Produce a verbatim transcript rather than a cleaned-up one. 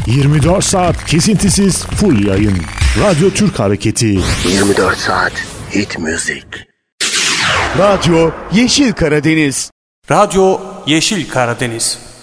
yirmi dört saat kesintisiz full yayın. Radyo Türk Hareketi. yirmi dört saat hit müzik. Radyo Yeşil Karadeniz. Radyo Yeşil Karadeniz.